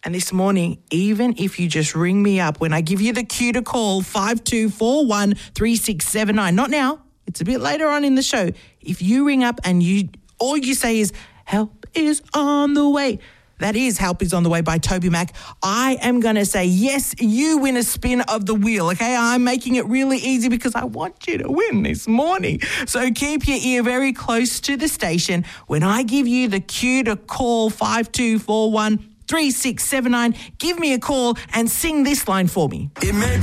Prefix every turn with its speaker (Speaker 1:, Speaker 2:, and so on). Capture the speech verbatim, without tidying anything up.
Speaker 1: And this morning, even if you just ring me up when I give you the cue to call five two four one, three six seven nine, not now, it's a bit later on in the show. If you ring up and you all you say is, help is on the way, that is Help is on the Way by Toby Mac, I am going to say, yes, you win a spin of the wheel, okay? I'm making it really easy because I want you to win this morning. So keep your ear very close to the station. When I give you the cue to call five two four one, three six seven nine, give me a call and sing this line for me.
Speaker 2: It may